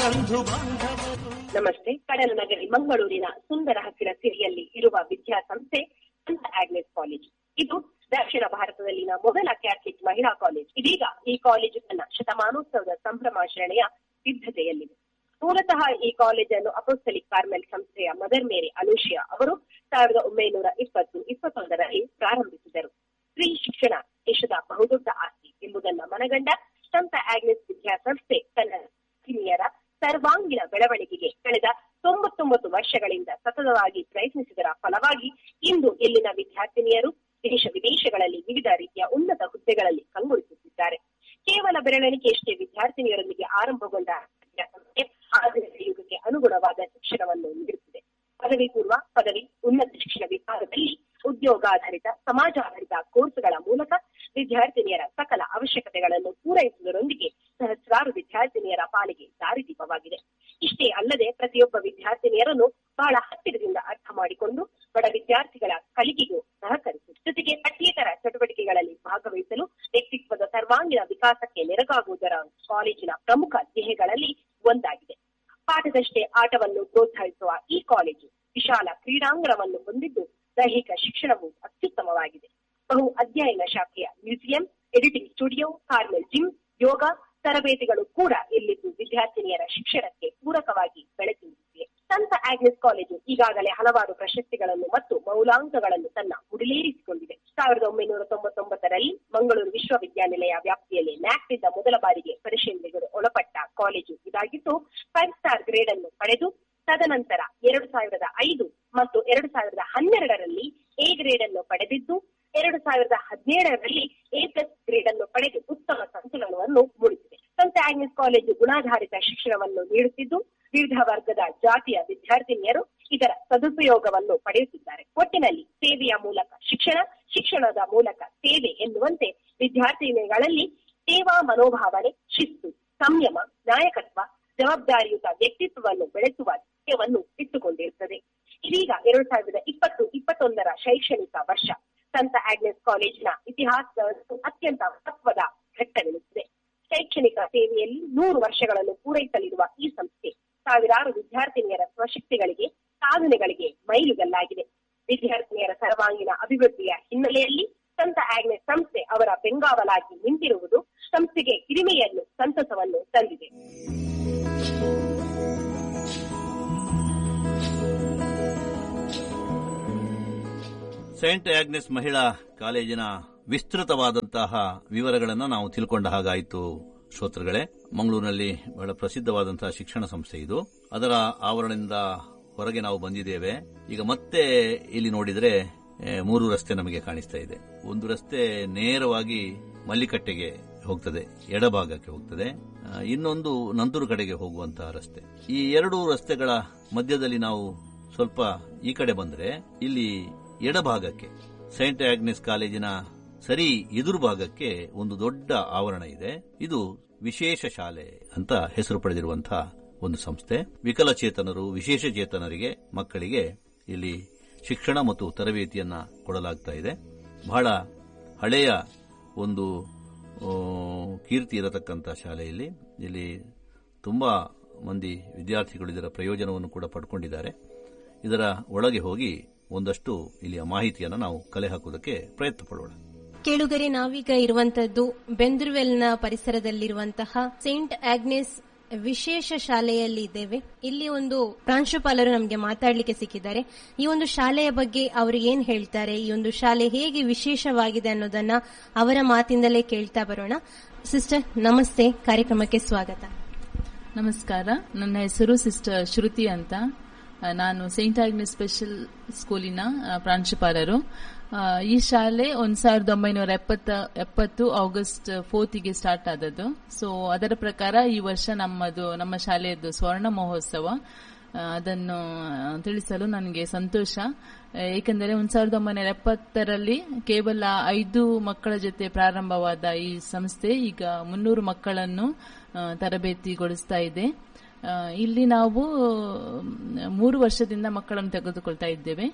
ನಮಸ್ತೆ. ಕಡಲ ನಗರಿ ಮಂಗಳೂರಿನ ಸುಂದರ ಹಸಿರ ಸಿರಿಯಲ್ಲಿ ಇರುವ ವಿದ್ಯಾಸಂಸ್ಥೆ ಸಂತ ಆಗ್ನೆಸ್ ಕಾಲೇಜು. ಇದು ದಕ್ಷಿಣ ಭಾರತದಲ್ಲಿನ ಮೊದಲ ಕ್ಯಾಥಲಿಕ್ ಮಹಿಳಾ ಕಾಲೇಜ್. ಇದೀಗ ಈ ಕಾಲೇಜು ತನ್ನ ಶತಮಾನೋತ್ಸವದ ಸಂಭ್ರಮಾಚರಣೆಯ ಸಿದ್ಧತೆಯಲ್ಲಿದೆ. ಮೂಲತಃ ಈ ಕಾಲೇಜನ್ನು ಅಪೋಸ್ತಲಿಕ್ ಕಾರ್ಮೆಲ್ ಸಂಸ್ಥೆಯ ಮದರ್ ಮೇರಿ ಅಲೂಷಿಯಾ ಅವರು 1920-21ರಲ್ಲಿ ಪ್ರಾರಂಭಿಸಿದರು. ಸ್ತ್ರೀ ಶಿಕ್ಷಣ ದೇಶದ ಬಹುದೊಡ್ಡ ಆಸ್ತಿ ಎಂಬುದನ್ನು ಮನಗಂಡ ಸಂತ ಆಗ್ನೆಸ್ ವಿದ್ಯಾಸಂಸ್ಥೆ ತನ್ನ ವಿದ್ಯಾರ್ಥಿನಿಯರ ಸರ್ವಾಂಗೀಣ ಬೆಳವಣಿಗೆಗೆ ಕಳೆದ 99 ವರ್ಷಗಳಿಂದ ಸತತವಾಗಿ ಪ್ರಯತ್ನಿಸಿದರ ಫಲವಾಗಿ ಇಂದು ಇಲ್ಲಿನ ವಿದ್ಯಾರ್ಥಿನಿಯರು ದೇಶ ವಿದೇಶಗಳಲ್ಲಿ ವಿವಿಧ ರೀತಿಯ ಉನ್ನತ ಹುದ್ದೆಗಳಲ್ಲಿ ಕಂಗೊಳಿಸುತ್ತಿದ್ದಾರೆ. ಕೇವಲ ಬೆರಳೆಣಿಕೆಯಷ್ಟೇ ವಿದ್ಯಾರ್ಥಿನಿಯರೊಂದಿಗೆ ಆರಂಭಗೊಂಡ ವಿದ್ಯಾಸಂಸ್ಥೆ ಆಧುನಿಕ ಯುಗಕ್ಕೆ ಅನುಗುಣವಾದ ಶಿಕ್ಷಣವನ್ನು ನೀಡುತ್ತಿದೆ. ಪದವಿ ಪೂರ್ವ, ಪದವಿ, ಉನ್ನತ ಶಿಕ್ಷಣ ವಿಭಾಗದಲ್ಲಿ ಉದ್ಯೋಗಾಧಾರಿತ, ಸಮಾಜಾಧಾರಿತ ಕೋರ್ಸ್ಗಳ ಮೂಲಕ ವಿದ್ಯಾರ್ಥಿನಿಯರ ಸಕಲ ಅವಶ್ಯಕತೆಗಳನ್ನು ಪೂರೈಸುವುದರೊಂದಿಗೆ ಸಹಸ್ರಾರು ವಿದ್ಯಾರ್ಥಿನಿಯರ ಪಾಲಿಗೆ ದಾರಿದೀಪವಾಗಿದೆ. ಇಷ್ಟೇ ಅಲ್ಲದೆ ಪ್ರತಿಯೊಬ್ಬ ವಿದ್ಯಾರ್ಥಿನಿಯರನ್ನು ಬಹಳ ಹತ್ತಿರದಿಂದ ಅರ್ಥ ಮಾಡಿಕೊಂಡು ಬಡ ವಿದ್ಯಾರ್ಥಿಗಳ ಕಲಿಕೆಗೂ ಸಹಕರಿಸುತ್ತದೆ. ಜೊತೆಗೆ ಪಠ್ಯೇತರ ಚಟುವಟಿಕೆಗಳಲ್ಲಿ ಭಾಗವಹಿಸಲು ವ್ಯಕ್ತಿತ್ವದ ಸರ್ವಾಂಗೀಣ ವಿಕಾಸಕ್ಕೆ ನೆರವಾಗುವುದರ ಕಾಲೇಜಿನ ಪ್ರಮುಖ ಧ್ಯೇಯಗಳಲ್ಲಿ ಒಂದಾಗಿದೆ. ಪಾಠದಷ್ಟೇ ಆಟವನ್ನು ಪ್ರೋತ್ಸಾಹಿಸುವ ಈ ಕಾಲೇಜು ವಿಶಾಲ ಕ್ರೀಡಾಂಗಣವನ್ನು ಹೊಂದಿದ್ದು ದೈಹಿಕ ಶಿಕ್ಷಣವು ಅತ್ಯುತ್ತಮವಾಗಿದೆ. ಬಹು ಅಧ್ಯಯನ ಶಾಖೆಯ museum, editing studio, Carmel gym, ಯೋಗ ತರಬೇತಿಗಳು ಕೂಡ ಇಲ್ಲಿದ್ದು ವಿದ್ಯಾರ್ಥಿನಿಯರ ಶಿಕ್ಷಣಕ್ಕೆ ಪೂರಕವಾಗಿ ಬೆಳೆಸುತ್ತಿದೆ. ಸಂತ ಆಗ್ನೆಸ್ ಕಾಲೇಜು ಈಗಾಗಲೇ ಹಲವಾರು ಪ್ರಶಸ್ತಿಗಳನ್ನು ಮತ್ತು ಮೌಲಾಂಕಗಳನ್ನು ತನ್ನ ಮುಡಿಲೇರಿಸಿಕೊಂಡಿದೆ. 1999ರಲ್ಲಿ ಮಂಗಳೂರು ವಿಶ್ವವಿದ್ಯಾನಿಲಯ ವ್ಯಾಪ್ತಿಯಲ್ಲಿ ನ್ಯಾಕ್ನಿಂದ ಮೊದಲ ಬಾರಿಗೆ ಪರಿಶೀಲನೆಗೆ ಒಳಪಟ್ಟ ಕಾಲೇಜು ಇದಾಗಿದ್ದು 5 ಸ್ಟಾರ್ ಗ್ರೇಡ್ ಅನ್ನು ಪಡೆದು ತದನಂತರ 2005 ಮತ್ತು 2012ರಲ್ಲಿ ಎ ಗ್ರೇಡ್ ಅನ್ನು ಪಡೆದಿದ್ದು 2017ರಲ್ಲಿ ಎ ಪ್ಲಸ್ ಗ್ರೇಡ್ ಅನ್ನು ಪಡೆದು ಉತ್ತಮ ಸಂತುಲನವನ್ನು ಮೂಡಿಸಿದೆ. ಸಂತ ಆಗ್ನೆಸ್ ಕಾಲೇಜು ಗುಣಾಧಾರಿತ ಶಿಕ್ಷಣವನ್ನು ನೀಡುತ್ತಿದ್ದು ವಿವಿಧ ವರ್ಗದ ಜಾತಿಯ ವಿದ್ಯಾರ್ಥಿನಿಯರು ಇದರ ಸದುಪಯೋಗವನ್ನು ಪಡೆಯುತ್ತಿದ್ದಾರೆ. ಒಟ್ಟಿನಲ್ಲಿ ಸೇವೆಯ ಮೂಲಕ ಶಿಕ್ಷಣ, ಶಿಕ್ಷಣದ ಮೂಲಕ ಸೇವೆ ಎನ್ನುವಂತೆ ವಿದ್ಯಾರ್ಥಿನಿಗಳಲ್ಲಿ ಸೇವಾ ಮನೋಭಾವನೆ, ಶಿಸ್ತು, ಸಂಯಮ, ನಾಯಕತ್ವ, ಜವಾಬ್ದಾರಿಯುತ ವ್ಯಕ್ತಿತ್ವವನ್ನು ಬೆಳೆಸುವ ಧ್ಯೇಯವನ್ನು ಇಟ್ಟುಕೊಂಡಿರುತ್ತದೆ. ಇದೀಗ 2020-21ರ ಶೈಕ್ಷಣಿಕ ವರ್ಷ ಸಂತ ಆಗ್ನೆಸ್ ಕಾಲೇಜಿನ ಇತಿಹಾಸದ ಅತ್ಯಂತ ಮಹತ್ವದ ಘಟ್ಟವೆನಿಸಿದೆ. ಶೈಕ್ಷಣಿಕ ಸೇವೆಯಲ್ಲಿ 100 ವರ್ಷಗಳನ್ನು ಪೂರೈಸಲಿರುವ ಈ ಸಂಸ್ಥೆ ಸಾವಿರಾರು ವಿದ್ಯಾರ್ಥಿನಿಯರ ಸ್ವಶಕ್ತಿಗಳಿಗೆ, ಸಾಧನೆಗಳಿಗೆ ಮೈಲುಗಲ್ಲಾಗಿದೆ. ವಿದ್ಯಾರ್ಥಿನಿಯರ ಸರ್ವಾಂಗೀಣ ಅಭಿವೃದ್ಧಿಯ ಹಿನ್ನೆಲೆಯಲ್ಲಿ ಸಂತ ಆಗ್ನೆಸ್ ಸಂಸ್ಥೆ ಅವರ ಬೆಂಗಾವಲಾಗಿ ನಿಂತಿರುವುದು ಸಂಸ್ಥೆಗೆ ಹಿರಿಮೆಯನ್ನು, ಸಂತಸವನ್ನು ತಂದಿದೆ. ಸೈಂಟ್ ಆಗ್ನೆಸ್ ಮಹಿಳಾ ಕಾಲೇಜಿನ ವಿಸ್ತೃತವಾದಂತಹ ವಿವರಗಳನ್ನು ನಾವು ತಿಳ್ಕೊಂಡ ಹಾಗಾಯಿತು. ಶ್ರೋತೃಗಳೇ, ಮಂಗಳೂರಿನಲ್ಲಿ ಬಹಳ ಪ್ರಸಿದ್ಧವಾದಂತಹ ಶಿಕ್ಷಣ ಸಂಸ್ಥೆ ಇದು. ಅದರ ಆವರಣದಿಂದ ಹೊರಗೆ ನಾವು ಬಂದಿದ್ದೇವೆ. ಈಗ ಮತ್ತೆ ಇಲ್ಲಿ ನೋಡಿದರೆ 3 ರಸ್ತೆ ನಮಗೆ ಕಾಣಿಸ್ತಾ ಇದೆ. ಒಂದು ರಸ್ತೆ ನೇರವಾಗಿ ಮಲ್ಲಿಕಟ್ಟೆಗೆ ಹೋಗ್ತದೆ, ಎಡಭಾಗಕ್ಕೆ ಹೋಗ್ತದೆ. ಇನ್ನೊಂದು ನಂತೂರು ಕಡೆಗೆ ಹೋಗುವಂತಹ ರಸ್ತೆ. ಈ 2 ರಸ್ತೆಗಳ ಮಧ್ಯದಲ್ಲಿ ನಾವು ಸ್ವಲ್ಪ ಈ ಕಡೆ ಬಂದರೆ ಇಲ್ಲಿ ಎಡಭಾಗಕ್ಕೆ ಸೈಂಟ್ ಆಗ್ನೆಸ್ ಕಾಲೇಜಿನ ಸರಿ ಎದುರು ಭಾಗಕ್ಕೆ ಒಂದು ದೊಡ್ಡ ಆವರಣ ಇದೆ. ಇದು ವಿಶೇಷ ಶಾಲೆ ಅಂತ ಹೆಸರು ಪಡೆದಿರುವಂತಹ ಒಂದು ಸಂಸ್ಥೆ. ವಿಕಲಚೇತನರು, ವಿಶೇಷ ಚೇತನರಿಗೆ, ಮಕ್ಕಳಿಗೆ ಇಲ್ಲಿ ಶಿಕ್ಷಣ ಮತ್ತು ತರಬೇತಿಯನ್ನ ಕೊಡಲಾಗ್ತಾ ಇದೆ. ಬಹಳ ಹಳೆಯ ಒಂದು ಕೀರ್ತಿ ಇರತಕ್ಕಂಥ ಶಾಲೆಯಲ್ಲಿ ಇಲ್ಲಿ ತುಂಬಾ ಮಂದಿ ವಿದ್ಯಾರ್ಥಿಗಳು ಇದರ ಪ್ರಯೋಜನವನ್ನು ಕೂಡ ಪಡ್ಕೊಂಡಿದ್ದಾರೆ. ಇದರ ಒಳಗೆ ಹೋಗಿ ಒಂದಷ್ಟು ಇಲ್ಲಿಯ ಮಾಹಿತಿಯನ್ನು ನಾವು ಕಲೆ ಹಾಕುವುದಕ್ಕೆ ಪ್ರಯತ್ನ ಪಡೋಣ. ಕೇಳುಗರೆ, ನಾವೀಗ ಇರುವಂತದ್ದು ಬೆಂದ್ರವೆಲ್ನ ಪರಿಸರದಲ್ಲಿರುವಂತಹ ಸೈಂಟ್ ಆಗ್ನೆಸ್ ವಿಶೇಷ ಶಾಲೆಯಲ್ಲಿ ಇದ್ದೇವೆ. ಇಲ್ಲಿ ಒಂದು ಪ್ರಾಂಶುಪಾಲರು ನಮಗೆ ಮಾತಾಡಲಿಕ್ಕೆ ಸಿಕ್ಕಿದ್ದಾರೆ. ಈ ಒಂದು ಶಾಲೆಯ ಬಗ್ಗೆ ಅವರು ಏನ್ ಹೇಳ್ತಾರೆ, ಈ ಒಂದು ಶಾಲೆ ಹೇಗೆ ವಿಶೇಷವಾಗಿದೆ ಅನ್ನೋದನ್ನ ಅವರ ಮಾತಿಂದಲೇ ಕೇಳ್ತಾ ಬರೋಣ. ಸಿಸ್ಟರ್ ನಮಸ್ತೆ, ಕಾರ್ಯಕ್ರಮಕ್ಕೆ ಸ್ವಾಗತ. ನಮಸ್ಕಾರ. ನನ್ನ ಹೆಸರು ಸಿಸ್ಟರ್ ಶ್ರುತಿ ಅಂತ. ನಾನು ಸೈಂಟ್ ಆಗ್ನೆಸ್ ಸ್ಪೆಷಲ್ ಸ್ಕೂಲಿನ ಪ್ರಾಂಶುಪಾಲರು. ಈ ಶಾಲೆ 1970 ಆಗಸ್ಟ್ 4ಗೆ ಸ್ಟಾರ್ಟ್ ಆದದ್ದು. ಸೊ ಅದರ ಪ್ರಕಾರ ಈ ವರ್ಷ ನಮ್ಮ ಶಾಲೆಯದ್ದು ಸ್ವರ್ಣ ಮಹೋತ್ಸವ. ಅದನ್ನು ತಿಳಿಸಲು ನನಗೆ ಸಂತೋಷ. ಏಕೆಂದರೆ 1970ರಲ್ಲಿ ಕೇವಲ 5 ಮಕ್ಕಳ ಜೊತೆ ಪ್ರಾರಂಭವಾದ ಈ ಸಂಸ್ಥೆ ಈಗ 300 ಮಕ್ಕಳನ್ನು ತರಬೇತಿಗೊಳಿಸ್ತಾ ಇದೆ. ಇಲ್ಲಿ ನಾವು 3 ವರ್ಷದಿಂದ ಮಕ್ಕಳನ್ನು ತೆಗೆದುಕೊಳ್ತಾ ಇದ್ದೇವೆ.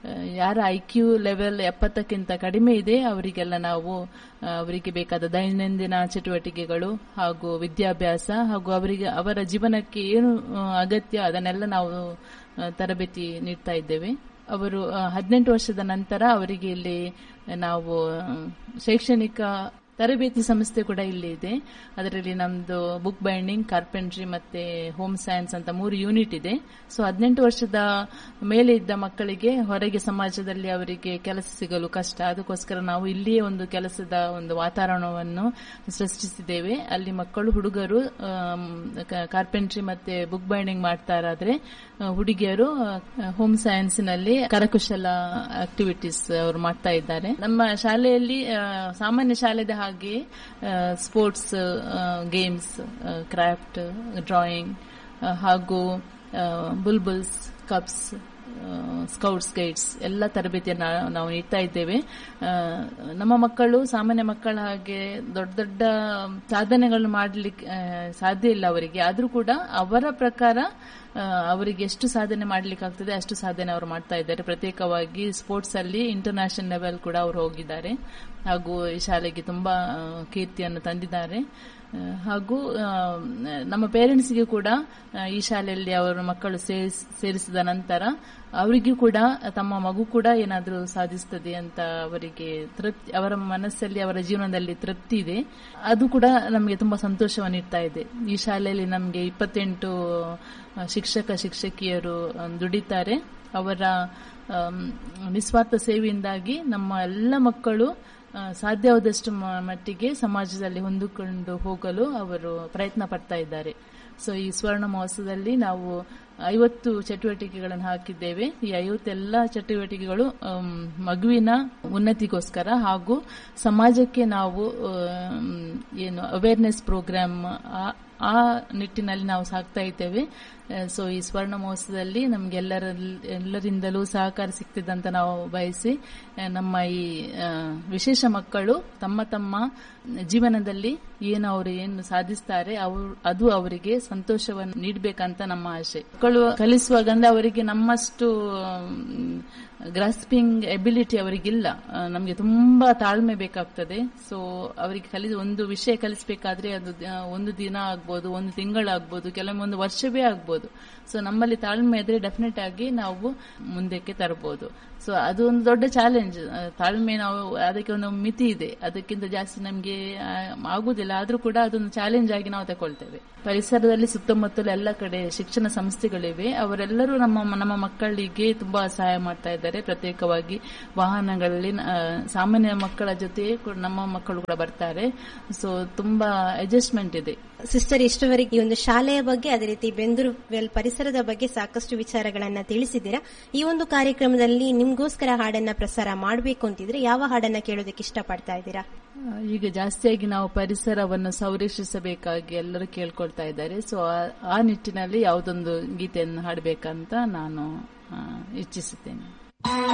ಯಾರ ಐಕ್ಯೂ ಲೆವೆಲ್ 70ಕ್ಕಿಂತ ಕಡಿಮೆ ಇದೆ ಅವರಿಗೆಲ್ಲ ನಾವು ಅವರಿಗೆ ಬೇಕಾದ ದೈನಂದಿನ ಚಟುವಟಿಕೆಗಳು ಹಾಗೂ ವಿದ್ಯಾಭ್ಯಾಸ ಹಾಗೂ ಅವರ ಜೀವನಕ್ಕೆ ಏನು ಅಗತ್ಯ ಅದನ್ನೆಲ್ಲ ನಾವು ತರಬೇತಿ ನೀಡ್ತಾ ಇದ್ದೇವೆ. ಅವರು 18 ವರ್ಷದ ನಂತರ ಅವರಿಗೆ ಇಲ್ಲಿ ನಾವು ಶೈಕ್ಷಣಿಕ ತರಬೇತಿ ಸಂಸ್ಥೆ ಕೂಡ ಇಲ್ಲಿ ಇದೆ. ಅದರಲ್ಲಿ ನಮ್ದು ಬುಕ್ ಬೈಂಡಿಂಗ್, ಕಾರ್ಪೆಂಟ್ರಿ ಮತ್ತೆ ಹೋಮ್ ಸೈನ್ಸ್ ಅಂತ 3 ಯೂನಿಟ್ ಇದೆ. ಸೊ 18 ವರ್ಷದ ಮೇಲೆ ಇದ್ದ ಮಕ್ಕಳಿಗೆ ಹೊರಗೆ ಸಮಾಜದಲ್ಲಿ ಅವರಿಗೆ ಕೆಲಸ ಸಿಗಲು ಕಷ್ಟ. ಅದಕ್ಕೋಸ್ಕರ ನಾವು ಇಲ್ಲಿಯೇ ಒಂದು ಕೆಲಸದ ಒಂದು ವಾತಾವರಣವನ್ನು ಸೃಷ್ಟಿಸಿದ್ದೇವೆ. ಅಲ್ಲಿ ಮಕ್ಕಳು, ಹುಡುಗರು ಕಾರ್ಪೆಂಟ್ರಿ ಮತ್ತೆ ಬುಕ್ ಬೈಂಡಿಂಗ್ ಮಾಡ್ತಾರಾದ್ರೆ, ಹುಡುಗಿಯರು ಹೋಮ್ ಸೈನ್ಸ್ ನಲ್ಲಿ ಕರಕುಶಲ ಆಕ್ಟಿವಿಟೀಸ್ ಅವರು ಮಾಡ್ತಾ ಇದ್ದಾರೆ. ನಮ್ಮ ಶಾಲೆಯಲ್ಲಿ ಸಾಮಾನ್ಯ ಶಾಲೆದ ಹಾಗೆ ಸ್ಪೋರ್ಟ್ಸ್, ಗೇಮ್ಸ್, ಕ್ರಾಫ್ಟ್, ಡ್ರಾಯಿಂಗ್ ಹಾಗೂ ಬುಲ್ಬುಲ್ಸ್, ಕಪ್ಸ್, ಸ್ಕೌಟ್ಸ್, ಗೈಡ್ಸ್ ಎಲ್ಲ ತರಬೇತಿಯನ್ನು ನಾವು ನೀಡ್ತಾ ಇದ್ದೇವೆ. ನಮ್ಮ ಮಕ್ಕಳು ಸಾಮಾನ್ಯ ಮಕ್ಕಳ ಹಾಗೆ ದೊಡ್ಡ ದೊಡ್ಡ ಸಾಧನೆಗಳನ್ನು ಮಾಡಲಿಕ್ಕೆ ಸಾಧ್ಯ ಇಲ್ಲ ಅವರಿಗೆ. ಆದ್ರೂ ಕೂಡ ಅವರ ಪ್ರಕಾರ ಅವರಿಗೆ ಎಷ್ಟು ಸಾಧನೆ ಮಾಡಲಿಕ್ಕಾಗ್ತದೆ ಅಷ್ಟು ಸಾಧನೆ ಅವರು ಮಾಡ್ತಾ ಇದ್ದಾರೆ. ಪ್ರತ್ಯೇಕವಾಗಿ ಸ್ಪೋರ್ಟ್ಸ್ ಅಲ್ಲಿ ಇಂಟರ್ನ್ಯಾಷನಲ್ ಲೆವೆಲ್ ಕೂಡ ಅವರು ಹೋಗಿದ್ದಾರೆ ಹಾಗೂ ಈ ಶಾಲೆಗೆ ತುಂಬಾ ಕೀರ್ತಿಯನ್ನು ತಂದಿದ್ದಾರೆ. ಹಾಗೂ ನಮ್ಮ ಪೇರೆಂಟ್ಸ್ಗೆ ಕೂಡ ಈ ಶಾಲೆಯಲ್ಲಿ ಅವರ ಮಕ್ಕಳು ಸೇರಿಸಿದ ನಂತರ ಅವರಿಗೂ ಕೂಡ ತಮ್ಮ ಮಗು ಕೂಡ ಏನಾದರೂ ಸಾಧಿಸುತ್ತದೆ ಅಂತ ಅವರಿಗೆ ತೃಪ್ತಿ, ಅವರ ಮನಸ್ಸಲ್ಲಿ, ಅವರ ಜೀವನದಲ್ಲಿ ತೃಪ್ತಿ ಇದೆ. ಅದು ಕೂಡ ನಮಗೆ ತುಂಬಾ ಸಂತೋಷವನ್ನು ನೀಡ್ತಾ ಇದೆ. ಈ ಶಾಲೆಯಲ್ಲಿ ನಮಗೆ 28 ಶಿಕ್ಷಕಿಯರು ದುಡಿತಾರೆ. ಅವರ ನಿಸ್ವಾರ್ಥ ಸೇವೆಯಿಂದಾಗಿ ನಮ್ಮ ಎಲ್ಲ ಮಕ್ಕಳು ಸಾಧ್ಯವಾದಷ್ಟು ಮಟ್ಟಿಗೆ ಸಮಾಜದಲ್ಲಿ ಹೊಂದಿಕೊಂಡು ಹೋಗಲು ಅವರು ಪ್ರಯತ್ನ ಪಡ್ತಾ ಇದ್ದಾರೆ. ಸೊ ಈ ಸ್ವರ್ಣ ಮಹೋತ್ಸವದಲ್ಲಿ ನಾವು 50 ಚಟುವಟಿಕೆಗಳನ್ನು ಹಾಕಿದ್ದೇವೆ. ಈ 50 ಎಲ್ಲ ಚಟುವಟಿಕೆಗಳು ಮಗುವಿನ ಉನ್ನತಿಗೋಸ್ಕರ ಹಾಗೂ ಸಮಾಜಕ್ಕೆ ನಾವು ಏನು ಅವೇರ್ನೆಸ್ ಪ್ರೋಗ್ರಾಮ್ ಆ ನಿಟ್ಟಿನಲ್ಲಿ ನಾವು ಸಾಕ್ತಾ ಇದ್ದೇವೆ. ಸೊ ಈ ಸ್ವರ್ಣ ಮಹೋತ್ಸವದಲ್ಲಿ ನಮ್ಗೆ ಎಲ್ಲರಿಂದಲೂ ಸಹಕಾರ ಸಿಗ್ತಿದೆ ಅಂತ ನಾವು ಬಯಸಿ, ನಮ್ಮ ಈ ವಿಶೇಷ ಮಕ್ಕಳು ತಮ್ಮ ತಮ್ಮ ಜೀವನದಲ್ಲಿ ಅವರು ಏನು ಸಾಧಿಸ್ತಾರೆ ಅದು ಅವರಿಗೆ ಸಂತೋಷವನ್ನು ನೀಡಬೇಕಂತ ನಮ್ಮ ಆಶೆ. ಮಕ್ಕಳು ಕಲಿಸುವಾಗ ಅವರಿಗೆ ನಮ್ಮಷ್ಟು ಗ್ರಾಸ್ಪಿಂಗ್ ಎಬಿಲಿಟಿ ಅವರಿಗಿಲ್ಲ. ನಮಗೆ ತುಂಬಾ ತಾಳ್ಮೆ ಬೇಕಾಗ್ತದೆ. ಸೊ ಅವರಿಗೆ ಒಂದು ವಿಷಯ ಕಲಿಸಬೇಕಾದ್ರೆ ಅದು ಒಂದು ದಿನ ಆಗ್ಬೋದು, ಒಂದು ತಿಂಗಳಾಗ್ಬೋದು, ಕೆಲವೊಮ್ಮೆ ಒಂದು ವರ್ಷವೇ ಆಗ್ಬೋದು. ಸೊ ನಮ್ಮಲ್ಲಿ ತಾಳ್ಮೆ ಇದ್ರೆ ಡೆಫಿನೆಟ್ ಆಗಿ ನಾವು ಮುಂದಕ್ಕೆ ತರಬಹುದು. ಸೊ ಅದು ಒಂದು ದೊಡ್ಡ ಚಾಲೆಂಜ್. ತಾಳ್ಮೆ ನಾವು ಅದಕ್ಕೆ ಒಂದು ಮಿತಿ ಇದೆ, ಅದಕ್ಕಿಂತ ಜಾಸ್ತಿ ನಮಗೆ ಆಗುದಿಲ್ಲ. ಆದ್ರೂ ಕೂಡ ಅದೊಂದು ಚಾಲೆಂಜ್ ಆಗಿ ನಾವು ತಗೊಳ್ತೇವೆ. ಪರಿಸರದಲ್ಲಿ ಸುತ್ತಮುತ್ತಲು ಎಲ್ಲ ಕಡೆ ಶಿಕ್ಷಣ ಸಂಸ್ಥೆಗಳಿವೆ. ಅವರೆಲ್ಲರೂ ನಮ್ಮ ಮಕ್ಕಳಿಗೆ ತುಂಬಾ ಸಹಾಯ ಮಾಡ್ತಾ ಇದ್ದಾರೆ. ಪ್ರತ್ಯೇಕವಾಗಿ ವಾಹನಗಳಲ್ಲಿ ಸಾಮಾನ್ಯ ಮಕ್ಕಳ ಜೊತೆ ನಮ್ಮ ಮಕ್ಕಳು ಕೂಡ ಬರ್ತಾರೆ. ಸೊ ತುಂಬಾ ಅಡ್ಜಸ್ಟ್ಮೆಂಟ್ ಇದೆ. ಸಿಸ್ಟರ್, ಇಷ್ಟವರೆಗೆ ಈ ಒಂದು ಶಾಲೆಯ ಬಗ್ಗೆ, ಅದೇ ರೀತಿ ಬೆಂದೂರುವೆಲ್ ಪರಿಸರದ ಬಗ್ಗೆ ಸಾಕಷ್ಟು ವಿಚಾರಗಳನ್ನ ತಿಳಿಸಿದ್ದೀರಾ. ಈ ಒಂದು ಕಾರ್ಯಕ್ರಮದಲ್ಲಿ ನಿಮ್ಗೋಸ್ಕರ ಹಾಡನ್ನ ಪ್ರಸಾರ ಮಾಡಬೇಕು ಅಂತಿದ್ರೆ ಯಾವ ಹಾಡನ್ನ ಕೇಳೋದಕ್ಕೆ ಇಷ್ಟಪಡ್ತಾ ಇದ್ದೀರಾ? ಈಗ ಜಾಸ್ತಿಯಾಗಿ ನಾವು ಪರಿಸರವನ್ನು ಸಂರಕ್ಷಿಸಬೇಕಾಗಿ ಎಲ್ಲರೂ ಕೇಳ್ಕೊಳ್ತಾ ಇದ್ದಾರೆ. ಸೊ ಆ ನಿಟ್ಟಿನಲ್ಲಿ ಯಾವುದೊಂದು ಗೀತೆಯನ್ನು ಹಾಡಬೇಕಂತ ನಾನು ಇಚ್ಛಿಸುತ್ತೇನೆ.